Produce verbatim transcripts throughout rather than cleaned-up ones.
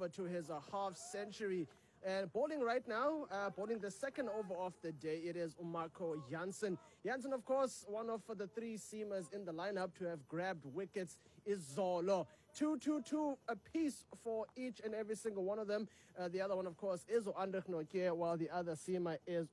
over to his uh, half century. And bowling right now, uh, bowling the second over of the day, it is Marco Jansen. Jansen, of course, one of the three seamers in the lineup to have grabbed wickets is Zolo. Two, two, two apiece for each and every single one of them. Uh, the other one, of course, is Andrich Nokia, while the other seamer is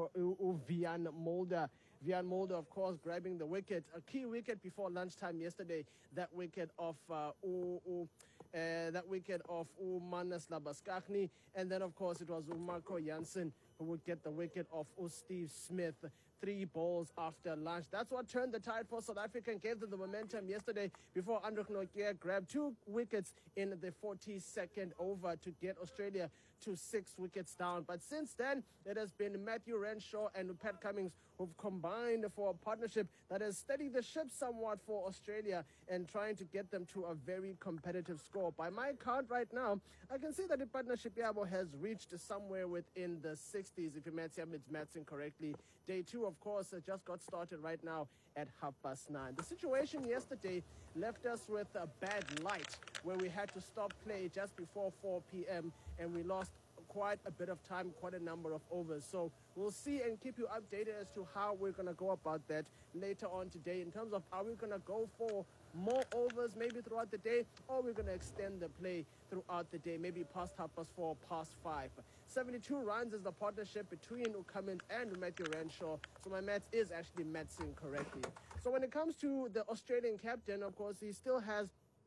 Vian Mulder. Vian Mulder, of course, grabbing the wicket. A key wicket before lunchtime yesterday. That wicket of uh, U, U, uh, that wicket of Umanas Labaskachny. And then, of course, it was Marco Jansen who would get the wicket of Steve Smith. Three balls after lunch. That's what turned the tide for South Africa and gave them the momentum yesterday before Andrich Nokia grabbed two wickets in the forty-second over to get Australia to six wickets down. But since then, it has been Matthew Renshaw and Pat Cummins who've combined for a partnership that has steadied the ship somewhat for Australia and trying to get them to a very competitive score. By my count right now, I can see that the partnership Yabo has reached somewhere within the sixties, if you match it's matching correctly. Day two, of course, uh, just got started right now at half past nine. The situation yesterday left us with a bad light where we had to stop play just before four p.m. and we lost quite a bit of time, quite a number of overs. So we'll see and keep you updated as to how we're going to go about that later on today in terms of are we going to go for more overs maybe throughout the day, or we're going to extend the play throughout the day, maybe past half past four, past five. seventy-two runs is the partnership between Cummins and Matthew Renshaw. So my maths is actually mathsing correctly. So when it comes to the Australian captain, of course, he still has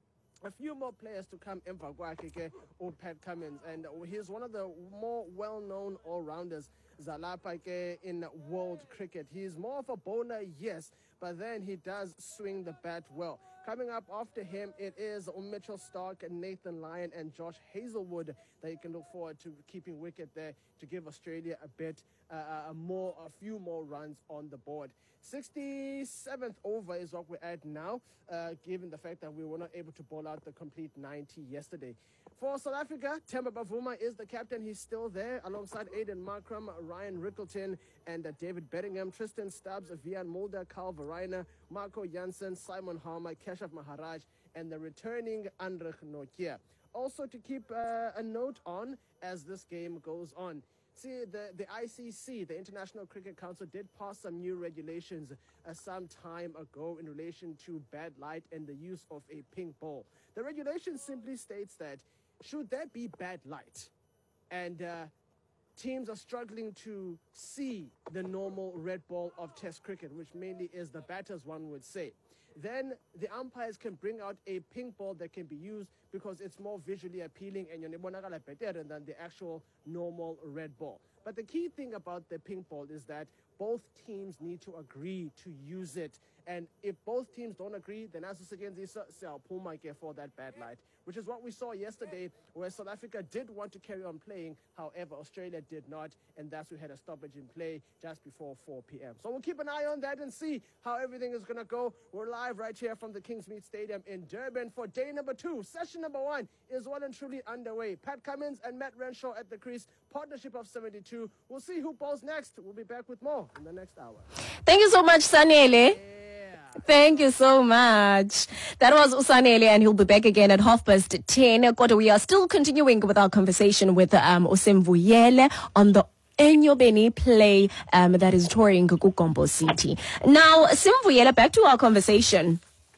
a few more players to come in for or Pat Cummins, and he's one of the more well-known all-rounders Zalapa in world cricket. He's more of a bowler, yes, but then he does swing the bat well. Coming up after him, it is Mitchell Starc, Nathan Lyon, and Josh Hazelwood that you can look forward to keeping wicket there to give Australia a bit, uh, a more, a few more runs on the board. sixty-seventh over is what we're at now, uh, given the fact that we were not able to bowl out the complete ninety yesterday. For South Africa, Temba Bavuma is the captain. He's still there alongside Aiden Markram, Ryan Rickleton, and uh, David Bedingham, Tristan Stubbs, Vian Mulder, Carl Verreynne, Marco Jansen, Simon Harmer, Keshav Maharaj, and the returning Andrich Nokia. Also to keep uh, a note on as this game goes on. See, the, the I C C, the International Cricket Council, did pass some new regulations uh, some time ago in relation to bad light and the use of a pink ball. The regulation simply states that should there be bad light and uh, teams are struggling to see the normal red ball of Test cricket, which mainly is the batters, one would say, then the umpires can bring out a pink ball that can be used because it's more visually appealing and better than the actual normal red ball. But the key thing about the pink ball is that both teams need to agree to use it. And if both teams don't agree, then as again, Puma get for that bad light, which is what we saw yesterday, where South Africa did want to carry on playing. However, Australia did not, and that's we had a stoppage in play just before four p.m. So we'll keep an eye on that and see how everything is going to go. We're live right here from the Kingsmead Stadium in Durban for day number two. Session number one is well and truly underway. Pat Cummins and Matt Renshaw at the crease, partnership of seventy-two. We'll see who bowls next. We'll be back with more in the next hour. Thank you so much, Sanele. Yeah. Thank you so much. That was Usanele, and he'll be back again at half past ten. We are still continuing with our conversation with um, Osemvuyele on the Enyobeni play um, that is touring Gompo City. Now, Osemvuyele, back to our conversation.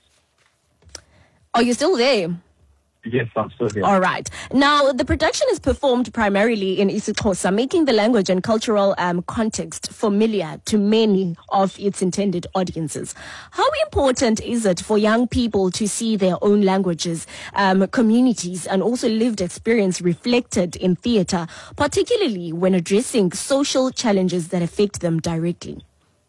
Are you still there? Yes, I'm still here. All right. Now, the production is performed primarily in isiXhosa, making the language and cultural um, context familiar to many of its intended audiences. How important is it for young people to see their own languages, um, communities, and also lived experience reflected in theatre, particularly when addressing social challenges that affect them directly?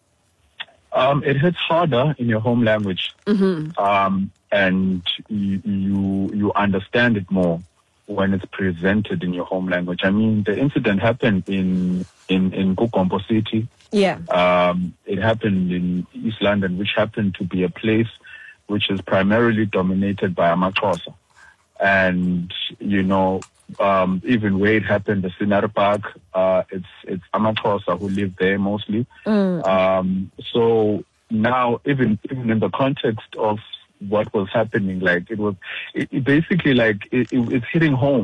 Um, it hits harder in your home language, mm-hmm. um, and you, you you understand it more when it's presented in your home language. I mean, the incident happened in in in Gompo City. Yeah. Um, it happened in East London, which happened to be a place which is primarily dominated by amaXhosa, and you know. Um, even where it happened, the Scenery Park, uh, it's it's amaXhosa who live there mostly. Mm. Um, so now, even even in the context of what was happening, like it was, it, it basically like it, it, it's hitting home.